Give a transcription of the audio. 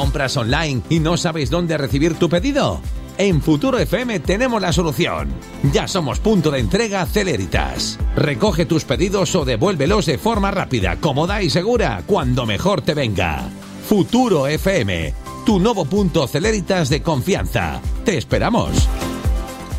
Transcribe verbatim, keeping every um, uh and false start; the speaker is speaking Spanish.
¿Compras online y no sabes dónde recibir tu pedido? En Futuro F M tenemos la solución. Ya somos punto de entrega Celeritas. Recoge tus pedidos o devuélvelos de forma rápida, cómoda y segura, cuando mejor te venga. Futuro F M, tu nuevo punto Celeritas de confianza. Te esperamos.